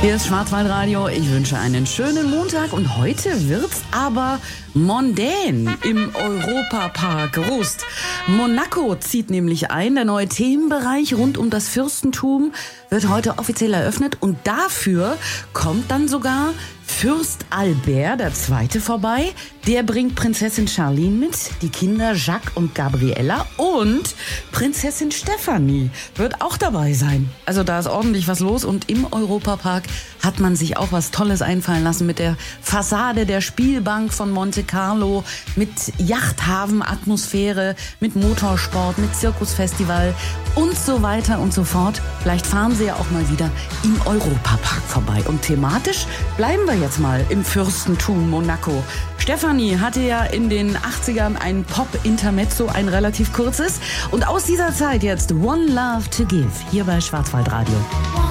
Hier ist Schwarzwaldradio. Ich wünsche einen schönen Montag und heute wird's aber mondän im Europapark Rust. Monaco zieht nämlich ein. Der neue Themenbereich rund um das Fürstentum wird heute offiziell eröffnet und dafür kommt dann sogar Fürst Albert II. Vorbei. Der bringt Prinzessin Charlene mit, die Kinder Jacques und Gabriella und Prinzessin Stephanie wird auch dabei sein. Also da ist ordentlich was los und im Europapark hat man sich auch was Tolles einfallen lassen mit der Fassade der Spielbank von Monte Carlo, mit Yachthafen-Atmosphäre, mit Motorsport, mit Zirkusfestival und so weiter und so fort. Vielleicht fahren Sie ja auch mal wieder im Europapark vorbei. Und thematisch bleiben wir jetzt mal im Fürstentum Monaco. Stephanie hatte ja in den 80ern ein Pop-Intermezzo, ein relativ kurzes. Und aus dieser Zeit jetzt One Love to Give, hier bei Schwarzwaldradio.